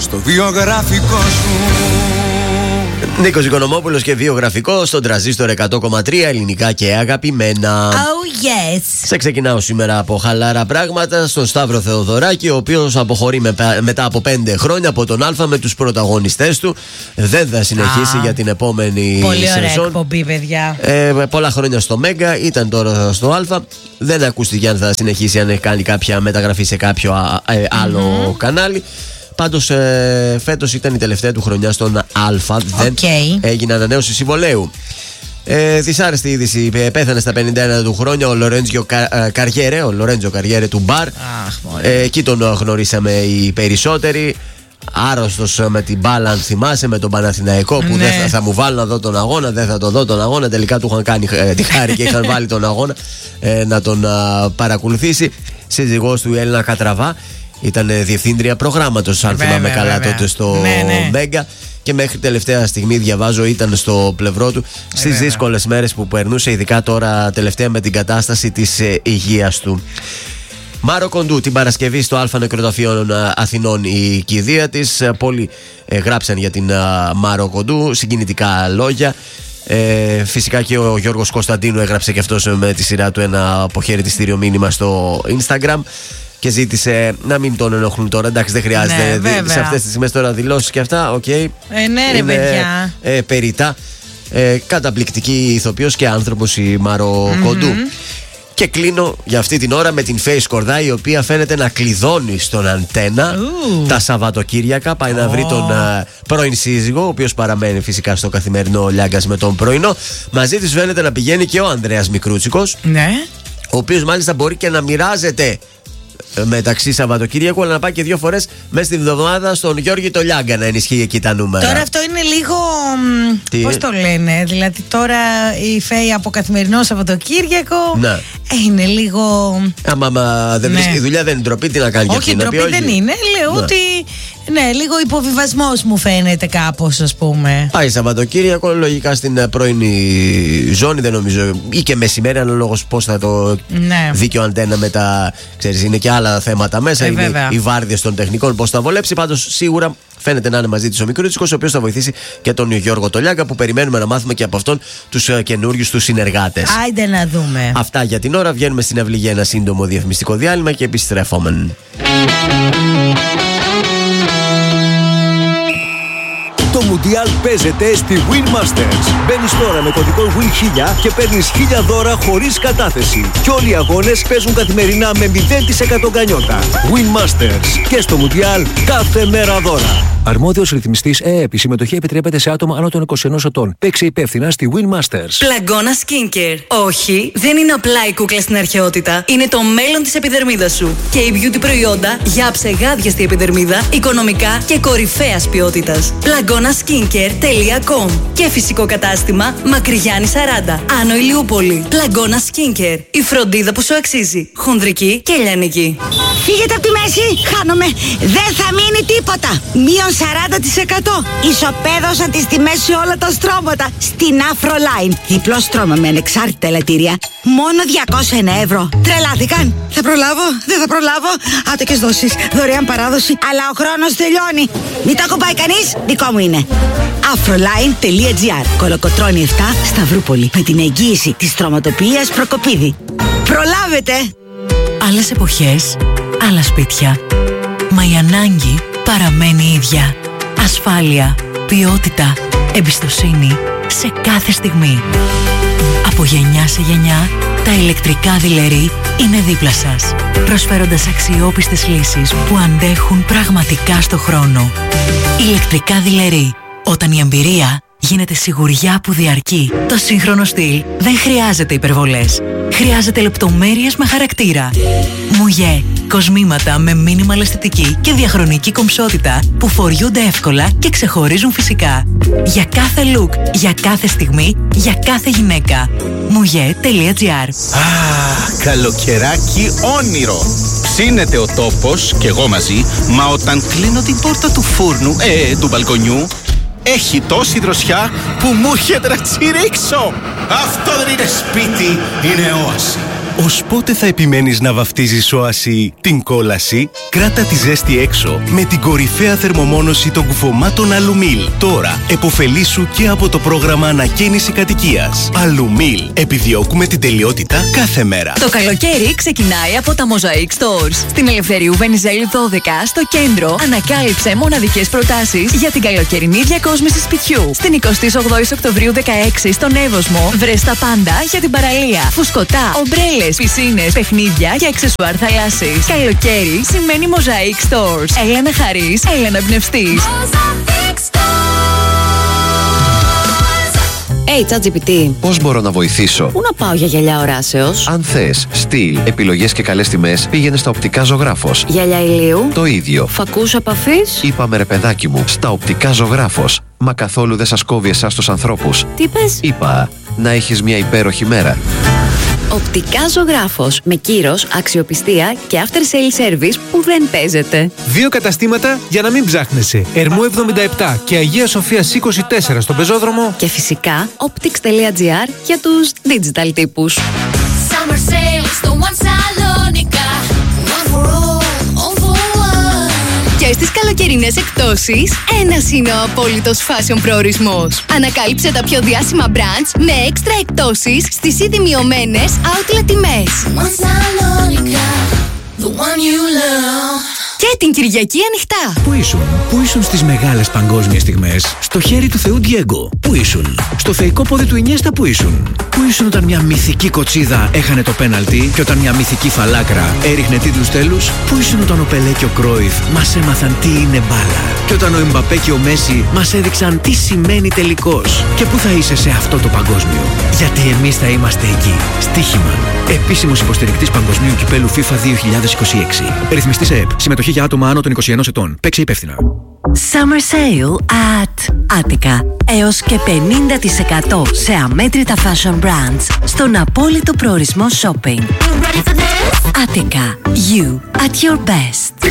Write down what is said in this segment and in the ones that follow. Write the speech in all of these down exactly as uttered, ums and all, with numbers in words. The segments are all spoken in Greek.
στο βιογραφικό σου. Νίκος Οικονομόπουλος και βιογραφικό στον Τρανζίστορ εκατό κόμμα τρία, ελληνικά και αγαπημένα. Oh yes. Σε ξεκινάω σήμερα από χαλαρά πράγματα στον Σταύρο Θεοδωράκη, ο οποίος αποχωρεί με, μετά από πέντε χρόνια από τον Α με τους πρωταγωνιστές του. Δεν θα συνεχίσει ah. για την επόμενη Πολύ ωραία σεζόν. εκπομπή, παιδιά. Ε, πολλά χρόνια στο Μέγκα, ήταν τώρα στο Α. Δεν ακούστηκε αν θα συνεχίσει, αν έχει κάνει κάποια μεταγραφή σε κάποιο α, ε, άλλο mm-hmm. κανάλι. Πάντως ε, φέτος ήταν η τελευταία του χρονιά στον Α. Δεν okay. έγινε ανανέωση συμβολαίου. Ε, δυσάρεστη είδηση, πέθανε στα πενήντα ένα του χρόνια ο Λορέντζιο Κα, Καριέρε, ο Λορέντζιο Καριέρε του Μπαρ. Ah, ε, εκεί τον γνωρίσαμε οι περισσότεροι. Άρρωστος με την μπάλα, αν θυμάσαι, με τον Παναθηναϊκό που ναι. δεν θα, θα μου βάλω να δω τον αγώνα, δεν θα το δω τον αγώνα. Τελικά του είχαν κάνει ε, τη χάρη και είχαν βάλει τον αγώνα ε, να τον α, παρακολουθήσει. Σύζυγός του η Έλληνα Κατραβά ήταν διευθύντρια προγράμματος, αν θυμάμαι καλά, βέβαια. τότε στο ναι, ναι. Μέγκα. Και μέχρι τελευταία στιγμή, διαβάζω, ήταν στο πλευρό του στις δύσκολες μέρες που περνούσε, ειδικά τώρα τελευταία με την κατάσταση της ε, υγείας του. Μάρο Κοντού, την Παρασκευή στο Α Νεκροταφείο Αθηνών η κηδεία της. Πολλοί ε, γράψαν για την α, Μάρο Κοντού, συγκινητικά λόγια. Ε, φυσικά και ο Γιώργος Κωνσταντίνου έγραψε και αυτός με τη σειρά του ένα αποχαιρετιστήριο μήνυμα στο Instagram και ζήτησε να μην τον ενοχλούν τώρα. Εντάξει, δεν χρειάζεται. Ναι, σε αυτές τις στιγμές τώρα δηλώσεις και αυτά. Οκ. Okay. Ε, ναι, ρε, είναι παιδιά. ε, περιτά. Ε, καταπληκτική ηθοποιός και άνθρωπος η Μάρο mm-hmm. Κοντού. Και κλείνω για αυτή την ώρα με την Face Κορδά, η οποία φαίνεται να κλειδώνει στον Αντένα Ooh. τα Σαββατοκύριακα. Πάει oh. να βρει τον uh, πρώην σύζυγο, ο οποίος παραμένει φυσικά στο καθημερινό Λιάγκας με τον πρωινό. Μαζί της φαίνεται να πηγαίνει και ο Ανδρέας Μικρούτσικος, ναι. ο οποίος μάλιστα μπορεί και να μοιράζεται μεταξύ Σαββατοκύριακου, αλλά να πάει και δύο φορές μέσα στην εβδομάδα στον Γιώργη το Λιάγκα να ενισχύει εκεί τα νούμερα. Τώρα αυτό είναι λίγο. Πώς το λένε, δηλαδή τώρα η Φέη από καθημερινό Σαββατοκύριακο. Ναι. Ε, είναι λίγο. Άμα μα, δεν ναι. βρίσκει δουλειά, δεν είναι ντροπή, τι να κάνει και όχι, αυτή. ντροπή δεν είναι. Λέω ναι. ότι. Ναι, λίγο υποβιβασμός μου φαίνεται κάπως, ας πούμε. Πάει Σαββατοκύριακο, λογικά στην πρώην ζώνη, δεν νομίζω. Ή και μεσημέρι, αναλόγως πώς θα το ναι. δει και ο Αντένα μετά. Ξέρεις, είναι και άλλα θέματα μέσα. Ε, είναι βέβαια. οι βάρδιες των τεχνικών, πώς θα βολέψει. Πάντως σίγουρα φαίνεται να είναι μαζί της ο Μικρούτσικος, ο οποίος θα βοηθήσει και τον Γιώργο Τολιάγκα, που περιμένουμε να μάθουμε και από αυτόν τους καινούριους του συνεργάτες. Άιντε να δούμε. Αυτά για την ώρα. Βγαίνουμε στην αυλή για ένα σύντομο διαφημιστικό διάλειμμα και επιστρέφουμε. Το Μουντιάλ παίζεται στη Win Masters. Μπαίνεις τώρα με κωδικό Win χίλια και παίρνεις χίλια δώρα χωρίς κατάθεση. Και όλοι οι αγώνες παίζουν καθημερινά με μηδέν τοις εκατό γκανιότα. Win Masters. Και στο Μουντιάλ κάθε μέρα δώρα. Αρμόδιος ρυθμιστής ΕΕΠ. Η συμμετοχή επιτρέπεται σε άτομα άνω των είκοσι ενός ετών. Παίξε υπεύθυνα στη Win Masters. Πλαγκώνα Skincare. Όχι, δεν είναι απλά η κούκλα στην αρχαιότητα. Είναι το μέλλον της επιδερμίδας σου. Και η beauty προϊόντα για ψεγάδιαστη επιδερμίδα, οικονομικά και κορυφαίας ποιότητας. πλαγκώνα skincare τελεία com. Και φυσικό κατάστημα Μακρυγιάννη σαράντα, Άνω Ηλιούπολη. Πλαγκώνα Skincare. Η φροντίδα που σου αξίζει. Χονδρική και λιανική. Φύγετε από τη μέση, χάνομαι. Δεν θα μείνει τίποτα. Μείον σαράντα τοις εκατό. Ισοπαίδωσα τις τιμές σε όλα τα στρώματα. Στην Afroline. Διπλό στρώμα με ανεξάρτητα ελαττήρια. Μόνο διακόσια ένα ευρώ. Τρελάθηκαν. Θα προλάβω, δεν θα προλάβω. Άτοκες δόσεις, δωρεάν παράδοση. Αλλά ο χρόνος τελειώνει. Μην το ακουμπάει κανείς, δικό μου είναι. Afroline τελεία gr. Κολοκοτρώνη επτά, Σταυρούπολη. Με την εγγύηση της στρωματοποιίας Προκοπίδη. Προλάβετε! Άλλες εποχές, άλλα σπίτια. Μα η ανάγκη παραμένει ίδια. Ασφάλεια, ποιότητα, εμπιστοσύνη σε κάθε στιγμή. Από γενιά σε γενιά, τα ηλεκτρικά δειλερί είναι δίπλα σας, προσφέροντας αξιόπιστες λύσεις που αντέχουν πραγματικά στο χρόνο. Ηλεκτρικά δειλερί, όταν η εμπειρία γίνεται σιγουριά που διαρκεί. Το σύγχρονο στυλ δεν χρειάζεται υπερβολές. Χρειάζεται λεπτομέρειες με χαρακτήρα. Μουγέ, κοσμήματα με μίνιμαλ αισθητική και διαχρονική κομψότητα που φοριούνται εύκολα και ξεχωρίζουν φυσικά. Για κάθε look, για κάθε στιγμή, για κάθε γυναίκα. μουγέ τελεία gr. Αχ, καλοκαιράκι όνειρο. Ψήνεται ο τόπος και εγώ μαζί, μα όταν κλείνω την πόρτα του φούρνου, ε, του μπαλκονιού, έχει τόση δροσιά που μου έρχεται να τσιρίξω. Αυτό δεν είναι σπίτι, είναι όαση. Ως πότε θα επιμένεις να βαφτίζεις όαση την κόλαση? Κράτα τη ζέστη έξω με την κορυφαία θερμομόνωση των κουφωμάτων Αλουμίλ. Τώρα εποφελήσου και από το πρόγραμμα ανακαίνιση κατοικίας. Αλουμίλ. Επιδιώκουμε την τελειότητα κάθε μέρα. Το καλοκαίρι ξεκινάει από τα Mosaic Stores. Στην Ελευθερίου Βενιζέλη δώδεκα, στο κέντρο, ανακάλυψε μοναδικές προτάσεις για την καλοκαιρινή διακόσμηση σπιτιού. Στην εικοστή όγδοη Οκτωβρίου δεκαέξι, στον Εύωσμο, βρες τα πάντα για την παραλία. Φουσκωτά, ομπρέλες, πισίνες, παιχνίδια και αξεσουάρ θαλάσσης. Καλοκαίρι σημαίνει Mosaic Stores. Έλα να χαρείς, έλα να εμπνευστείς. Hey, ChatGPT. Πώς μπορώ να βοηθήσω? Πού να πάω για γυαλιά οράσεως? Αν θες, στυλ, επιλογές και καλές τιμές, πήγαινε στα Οπτικά Ζωγράφος. Γυαλιά ηλίου. Το ίδιο. Φακούς επαφής. Είπαμε ρε παιδάκι μου, στα Οπτικά Ζωγράφος. Μα καθόλου δεν σας κόβει εσάς τους ανθρώπους. Τι πες? Είπα, να έχεις μια υπέροχη μέρα. Οπτικά Ζωγράφος. Με κύρος, αξιοπιστία και after sale service που δεν παίζεται. Δύο καταστήματα για να μην ψάχνεσαι. Ερμού εβδομήντα επτά και Αγία Σοφίας είκοσι τέσσερα στον Πεζόδρομο. Και φυσικά optics.gr για τους digital τύπους. Summer sale στο One Salonica. One for all, all for one. Και στις καλοκαιρινές εκπτώσεις, ένας είναι ο απόλυτος fashion προορισμός. Ανακάλυψε τα πιο διάσημα brands με έξτρα εκπτώσεις στις ήδη μειωμένες outlet τιμές. One Salonica, the one you love. Και την Κυριακή ανοιχτά. Πού ήσουν, πού ήσουν στις μεγάλες παγκόσμιες στιγμές? Στο χέρι του Θεού Ντιέγκο. Πού ήσουν? Στο θεϊκό πόδι του Ινιέστα. Πού ήσουν? Πού ήσουν όταν μια μυθική κοτσίδα έχανε το πέναλτι και όταν μια μυθική φαλάκρα έριχνε τίτλους τέλους? Πού ήσουν όταν ο Πελέ και ο Κρόιφ μας έμαθαν τι είναι μπάλα? Και όταν ο Εμπαπέ και ο Μέση μας έδειξαν τι σημαίνει τελικός? Και πού θα είσαι σε αυτό το παγκόσμιο? Γιατί εμείς θα είμαστε εκεί. Στοίχημα. Επίσημος υποστηρικτής Παγκοσμίου Κυπέλου FIFA δύο χιλιάδες είκοσι έξι. Ρυθμιστής ΕΕΠ. Συμμετοχή για άτομα άνω των είκοσι ενός ετών. Παίξε υπεύθυνα. Summer sale at Attica. Έως και πενήντα τοις εκατό σε αμέτρητα fashion brands στον απόλυτο προορισμό shopping. Attica. You at your best.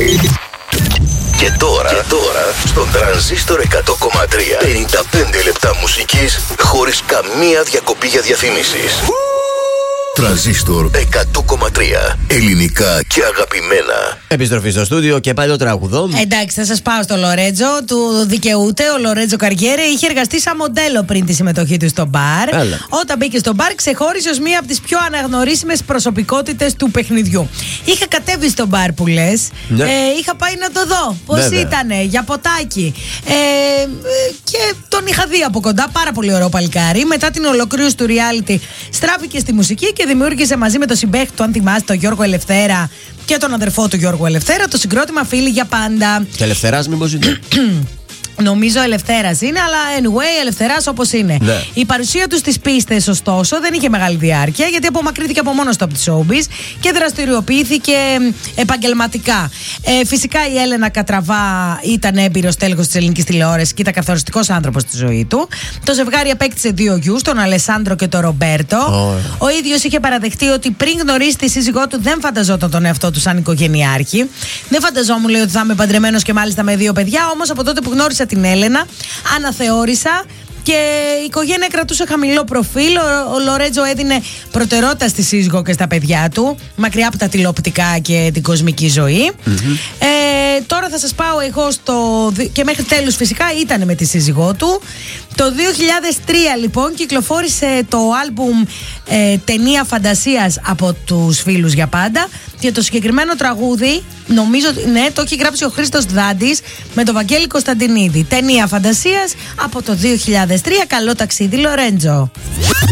Και τώρα, και τώρα στον Τρανζίστορ εκατό κόμμα τρία πενήντα πέντε λεπτά μουσικής χωρίς καμία διακοπή για διαφημίσεις. Τρανζίστορ εκατό κόμμα τρία. Ελληνικά και αγαπημένα. Επιστροφή στο στούντιο και πάλι το τραγουδό. Εντάξει, θα σας πάω στο Λορέτζο. Του δικαιούται. Ο Λορέτζο Καριέρε είχε εργαστεί σαν μοντέλο πριν τη συμμετοχή του στο μπαρ. Έλα. Όταν μπήκε στο μπαρ, ξεχώρισε ως μία από τις πιο αναγνωρίσιμες προσωπικότητες του παιχνιδιού. Είχα κατέβει στο μπαρ που λες. Ναι. Ε, είχα πάει να το δω. Πώς ήτανε, για ποτάκι. Ε, και τον είχα δει από κοντά. Πάρα πολύ ωραίο παλικάρι. Μετά την ολοκλήρωση του reality, στράφηκε στη μουσική και δημιούργησε μαζί με τον συμπαίχτη του, αν θυμάστε, τον Γιώργο Ελευθέρα και τον αδερφό του Γιώργου Ελευθέρα, το συγκρότημα Φίλοι για Πάντα. Και Ελευθεράς μήπως είναι? Νομίζω Ελευθέρας είναι, αλλά anyway, Ελευθεράς όπως είναι. Ναι. Η παρουσία του στις πίστες, ωστόσο, δεν είχε μεγάλη διάρκεια, γιατί απομακρύνθηκε από μόνος του από τη showbiz και δραστηριοποιήθηκε επαγγελματικά. Ε, φυσικά η Έλενα Κατραβά ήταν έμπειρος τέλεχος της ελληνικής τηλεόρασης και ήταν καθοριστικός άνθρωπος στη ζωή του. Το ζευγάρι απέκτησε δύο γιους, τον Αλεσάνδρο και τον Ρομπέρτο. Oh. Ο ίδιος είχε παραδεχτεί ότι πριν γνωρίσει τη σύζυγό του δεν φανταζόταν τον εαυτό του σαν οικογενειάρχη. Δεν φανταζόμουν, λέει, ότι θα είμαι παντρεμένος και μάλιστα με δύο παιδιά, όμως από τότε που γνώρισα την Έλενα, αναθεώρησα και η οικογένεια κρατούσε χαμηλό προφίλ. Ο, ο Λορέτζο έδινε προτεραιότητα στη σύζυγο και στα παιδιά του, μακριά από τα τηλεοπτικά και την κοσμική ζωή. Mm-hmm. Ε, τώρα θα σας πάω εγώ στο. Και μέχρι τέλους φυσικά ήταν με τη σύζυγό του. Το δύο χιλιάδες τρία λοιπόν κυκλοφόρησε το άλμπουμ ε, Ταινία Φαντασίας από τους Φίλους για Πάντα. Και το συγκεκριμένο τραγούδι, νομίζω, ναι, το έχει γράψει ο Χρήστος Δάντης με τον Βαγγέλη Κωνσταντινίδη. Ταινία Φαντασίας από το δύο χιλιάδες τρία. Καλό ταξίδι, Λορέντζο.